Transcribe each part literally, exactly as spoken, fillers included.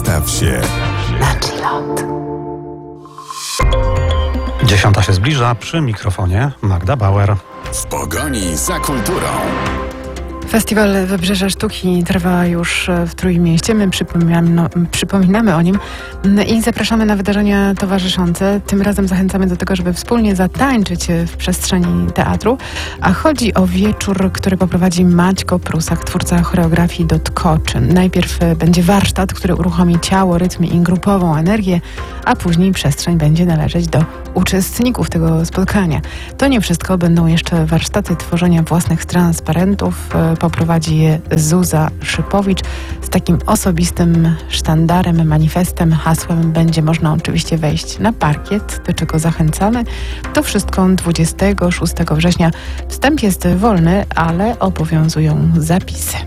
Nastaw się na chillout. Dziesiąta się zbliża, przy mikrofonie Magda Bauer. w pogoni za kulturą. Festiwal Wybrzeże Sztuki trwa już w Trójmieście. My przypominamy, no, przypominamy o nim i zapraszamy na wydarzenia towarzyszące. Tym razem zachęcamy do tego, żeby wspólnie zatańczyć w przestrzeni teatru. A chodzi o wieczór, który poprowadzi Maćko Prusak, twórca choreografii do Tkoczy. Najpierw będzie warsztat, który uruchomi ciało, rytmy i grupową energię, a później przestrzeń będzie należeć do uczestników tego spotkania. To nie wszystko. Będą jeszcze warsztaty tworzenia własnych transparentów. Poprowadzi je Zuza Szypowicz z takim osobistym sztandarem, manifestem, hasłem. Będzie można oczywiście wejść na parkiet, do czego zachęcamy. To wszystko dwudziestego szóstego września. Wstęp jest wolny, ale obowiązują zapisy.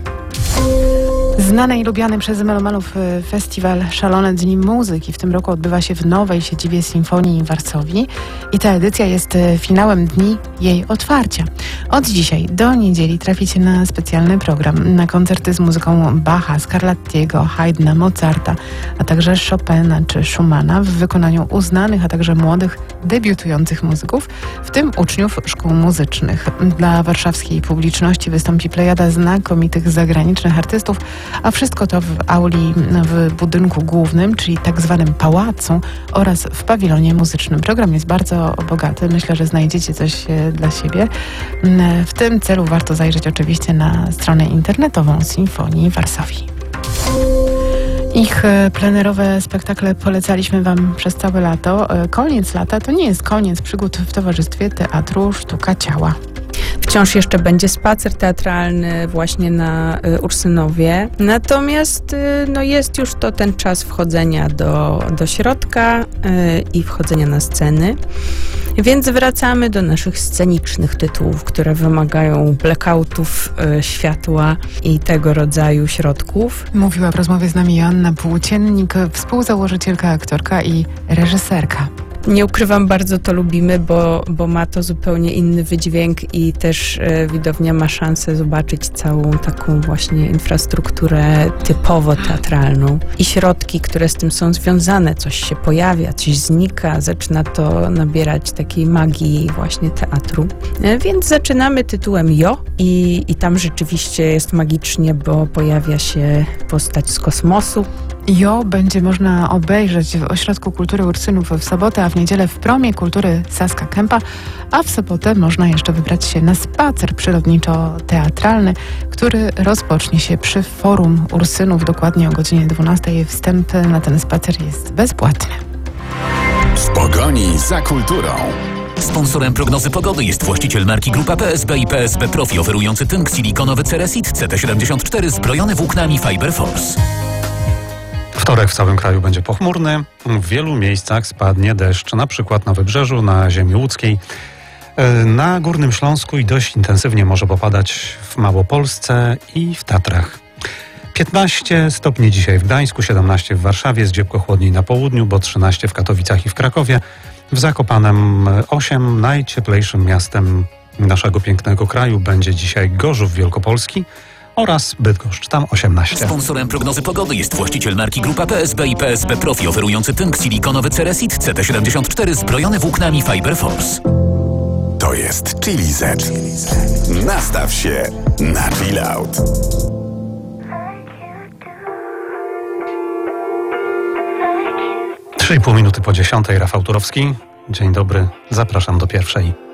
Znany i lubiany przez melomanów festiwal Szalone Dni Muzyki w tym roku odbywa się w nowej siedzibie Sinfonii Varsovii i ta edycja jest finałem dni jej otwarcia. Od dzisiaj do niedzieli traficie na specjalny program, na koncerty z muzyką Bacha, Scarlattiego, Haydna, Mozarta, a także Chopina czy Schumana w wykonaniu uznanych, a także młodych, debiutujących muzyków, w tym uczniów szkół muzycznych. Dla warszawskiej publiczności wystąpi plejada znakomitych zagranicznych artystów, a wszystko to w auli w budynku głównym, czyli tak zwanym pałacu oraz w pawilonie muzycznym. Program jest bardzo bogaty. Myślę, że znajdziecie coś dla siebie. W tym celu warto zajrzeć oczywiście na stronę internetową Sinfonii Varsovii. Ich plenerowe spektakle polecaliśmy Wam przez całe lato. Koniec lata to nie jest koniec przygód w towarzystwie Teatru Sztuka Ciała. Wciąż jeszcze będzie spacer teatralny właśnie na y, Ursynowie. Natomiast y, no jest już to ten czas wchodzenia do, do środka y, i wchodzenia na sceny. Więc wracamy do naszych scenicznych tytułów, które wymagają blackoutów, y, światła i tego rodzaju środków. Mówiła w rozmowie z nami Joanna Płóciennik, współzałożycielka, aktorka i reżyserka. Nie ukrywam, bardzo to lubimy, bo, bo ma to zupełnie inny wydźwięk i też e, widownia ma szansę zobaczyć całą taką właśnie infrastrukturę typowo teatralną i środki, które z tym są związane. Coś się pojawia, coś znika, zaczyna to nabierać takiej magii właśnie teatru. E, więc zaczynamy tytułem Jo i, i tam rzeczywiście jest magicznie, bo pojawia się postać z kosmosu. Jo będzie można obejrzeć w Ośrodku Kultury Ursynów w sobotę, a w niedzielę w Promie Kultury Saska Kępa, a w sobotę można jeszcze wybrać się na spacer przyrodniczo-teatralny, który rozpocznie się przy Forum Ursynów dokładnie o godzinie dwunastej. Wstęp na ten spacer jest bezpłatny. W pogoni za kulturą. Sponsorem prognozy pogody jest właściciel marki Grupa P S B i P S B Profi, oferujący tynk silikonowy Ceresit C T siedemdziesiąt cztery zbrojony włóknami Fiber Force. Wtorek w całym kraju będzie pochmurny. W wielu miejscach spadnie deszcz, na przykład na Wybrzeżu, na ziemi łódzkiej. Na Górnym Śląsku i dość intensywnie może popadać w Małopolsce i w Tatrach. piętnaście stopni dzisiaj w Gdańsku, siedemnaście w Warszawie, zdziepko chłodniej na południu, bo trzynaście w Katowicach i w Krakowie. W Zakopanem osiem. Najcieplejszym miastem naszego pięknego kraju będzie dzisiaj Gorzów Wielkopolski oraz Bydgoszcz, tam osiemnaście. Sponsorem prognozy pogody jest właściciel marki Grupa P S B i P S B Profi, oferujący tynk silikonowy Ceresit C T siedemdziesiąt cztery zbrojony włóknami Fiber Force. To jest Chili Z. Nastaw się na chillout. trzy i pół minuty po dziesiątej, Rafał Turowski. Dzień dobry, zapraszam do pierwszej.